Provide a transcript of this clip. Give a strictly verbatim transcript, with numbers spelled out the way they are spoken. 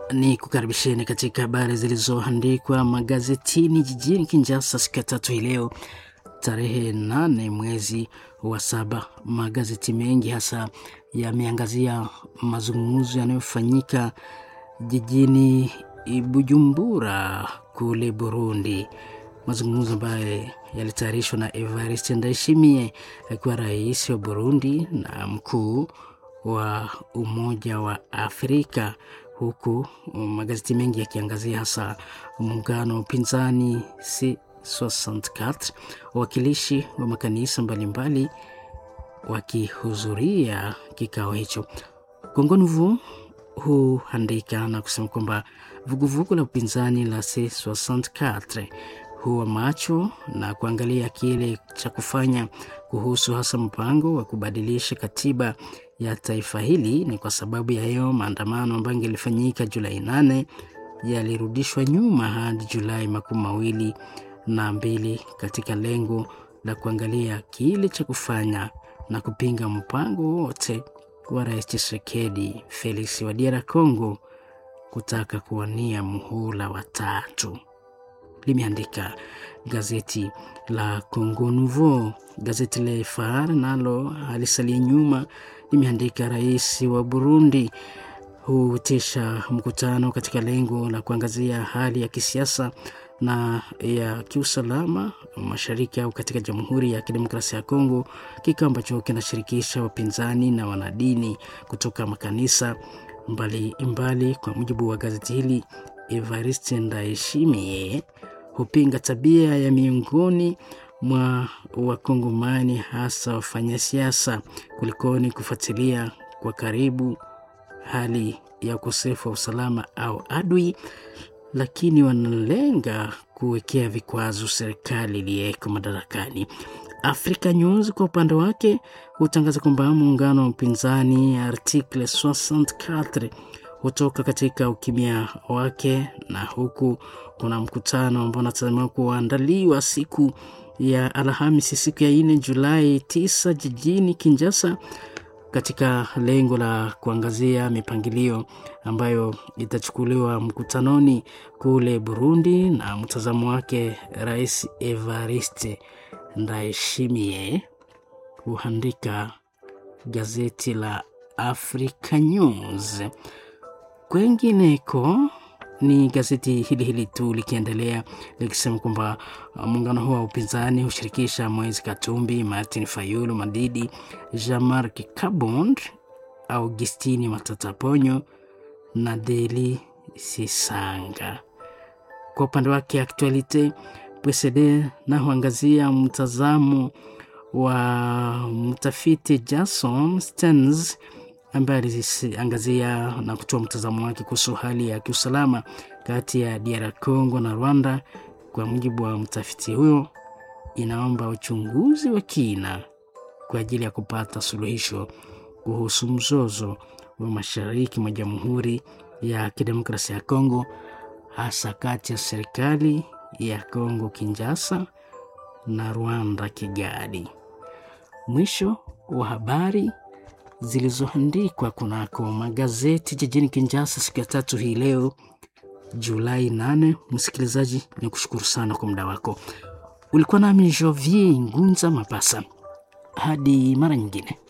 Ni kukaribisheni katika habari zilizoandikwa magazetini jijini Kinshasa siku ya tatu hii leo tarehe nane mwezi wa saba. Magazeti mengi hasa yameangazia mazungumzo yanayofanyika jijini Bujumbura kule Burundi. Mazungumzo ambayo yalitayarishwa na Evariste Ndayishimiye akiwa rais wa Burundi na mkuu wa Umoja wa Afrika, huku magazeti mengi yakiangazia hasa muungano wa upinzani C sitini na nne, wakilishi wa makanisa mbalimbali wakihudhuria kikao hicho. Congo Nouveau huandika na kusema kwamba vuguvugu la upinzani la C sitini na nne huwa macho na kuangalia kile cha kufanya kuhusu hasa mpango wa kubadilisha katiba ya taifa hili. Ni kwa sababu ya hiyo maandamano ambayo yalifanyika Julai nane yalirudishwa nyuma hadi Julai makumi mawili na mbili katika lengo la kuangalia kile cha kufanya na kupinga mpango wote wa Rais Tshisekedi Felix wa D R Congo kutaka kuwania muhula wa tatu, limeandika gazeti la Congo Nouveau. Gazeti la Phare nalo alisalia nyuma, limeandika rais wa Burundi huitisha mkutano katika lengo la kuangazia hali ya kisiasa na ya kiusalama mashariki au katika Jamhuri ya Kidemokrasia ya Kongo, kikao ambacho kinashirikisha wapinzani na wanadini kutoka makanisa mbali mbali. Kwa mujibu wa gazeti hili, Evariste Ndayishimiye hupinga tabia ya miongoni mwa wakongomani hasa wafanyasiasa kulikoni kufuatilia kwa karibu hali ya ukosefu wa usalama au adui, lakini wanalenga kuwekea vikwazo serikali iliyeko madarakani. Africa News kwa upande wake hutangaza kwamba muungano wa upinzani Article sitini na nne hutoka katika ukimya wake, na huku kuna mkutano ambao unatazamiwa kuandaliwa siku ya Alhamisi, siku ya nne Julai tisa jijini Kinshasa, katika lengo la kuangazia mipangilio ambayo itachukuliwa mkutanoni kule Burundi na mtazamo wake Rais Evariste Ndayishimiye, huandika gazeti la Africa News. Kwengineko ni gazeti hili hili tu likiendelea likisema kwamba muungano huo wa upinzani hushirikisha Moise Katumbi, Martin Fayulu Madidi, Jean-Marc Kabond, Augustine Matata Ponyo na Deli Sisanga. Kwa upande wake Actualite P C D na huangazia mtazamo wa mtafiti Jason Stearns ambaye aliangazia na kutoa mtazamo wake kuhusu hali ya kiusalama kati ya D R Congo na Rwanda. Kwa mujibu wa mtafiti huyo, inaomba uchunguzi wa kina kwa ajili ya kupata suluhisho kuhusu mzozo wa mashariki mwa Jamhuri ya Kidemokrasia ya Kongo, hasa kati ya serikali ya Kongo Kinshasa na Rwanda Kigali. Mwisho wa habari zilizoandikwa kunako magazeti jijini Kinshasa siku ya tatu hii leo Julai nane. Msikilizaji, ni kushukuru sana kwa muda wako. Ulikuwa nami Jovier Ngunza Mapasa. Hadi mara nyingine.